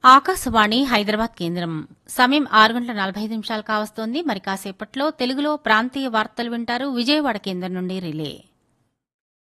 ఆకాశవాణి హైదరాబాద్ కేంద్రం సమయం 6:45 కావస్తోంది. మరి కాసేపట్లో తెలుగులో ప్రాంతీయ వార్తలు వింటారు. విజయవాడ కేంద్రం నుండి రిలే.